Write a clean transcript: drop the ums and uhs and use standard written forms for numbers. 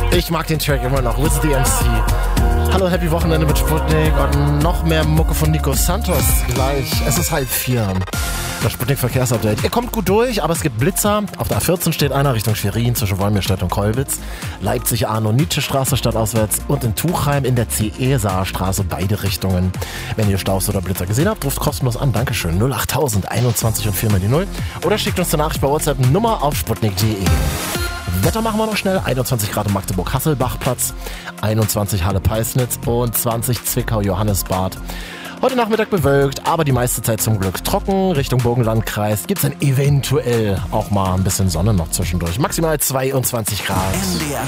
Ich mag den Track immer noch. With the MC. Hallo, Happy Wochenende mit Sputnik und noch mehr Mucke von Nico Santos gleich. Es ist 3:30. Das Sputnik-Verkehrsupdate. Ihr kommt gut durch, aber es gibt Blitzer. Auf der A14 steht einer Richtung Schwerin zwischen Wolmirstedt und Kollwitz. Leipzig-Arno-Nietzsche-Straße stadtauswärts und in Tuchheim in der CE-Saar-Straße beide Richtungen. Wenn ihr Staus oder Blitzer gesehen habt, ruft kostenlos an. Dankeschön. 08000 21 und 4 mal die 0. Oder schickt uns eine Nachricht bei WhatsApp Nummer auf sputnik.de. Wetter machen wir noch schnell. 21 Grad im Magdeburg-Hasselbachplatz, 21 Halle-Peisnitz und 20 Zwickau-Johannesbad. Heute Nachmittag bewölkt, aber die meiste Zeit zum Glück trocken. Richtung Burgenlandkreis gibt es dann eventuell auch mal ein bisschen Sonne noch zwischendurch. Maximal 22 Grad. NDR